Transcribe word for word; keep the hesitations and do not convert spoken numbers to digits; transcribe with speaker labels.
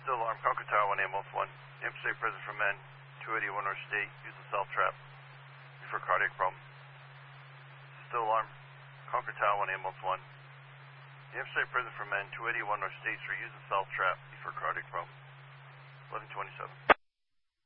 Speaker 1: Still alarm, Concord Tower, one ambulance one. New Hampshire State Prison for men, two eighty-one North State, use a self trap for cardiac problem. Still alarm, Concord Tower, one ambulance one. New Hampshire State Prison for men, two eighty-one North State Street, use a self trap for cardiac problem. eleven twenty-seven.